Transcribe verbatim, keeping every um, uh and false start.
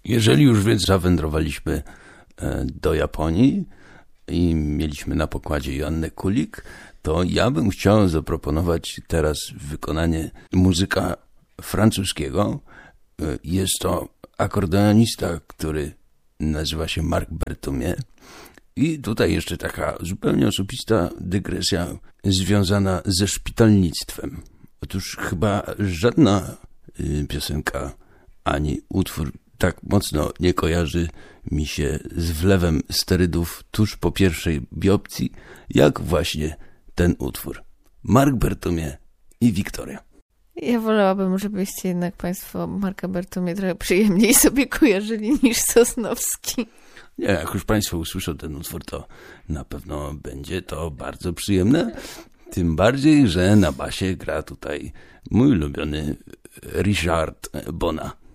Jeżeli już więc zawędrowaliśmy do Japonii i mieliśmy na pokładzie Joannę Kulik, to ja bym chciał zaproponować teraz wykonanie muzyka francuskiego. Jest to akordeonista, który nazywa się Marc Berthomé. I tutaj jeszcze taka zupełnie osobista dygresja związana ze szpitalnictwem. Otóż chyba żadna piosenka ani utwór tak mocno nie kojarzy mi się z wlewem sterydów tuż po pierwszej biopsji, jak właśnie ten utwór. Marc Berthomé i Wiktoria. Ja wolałabym, żebyście jednak państwo Marca Berthomé trochę przyjemniej sobie kojarzyli niż Sosnowski. Nie, jak już państwo usłyszą ten utwór, to na pewno będzie to bardzo przyjemne. Tym bardziej, że na basie gra tutaj mój ulubiony Richard Bona.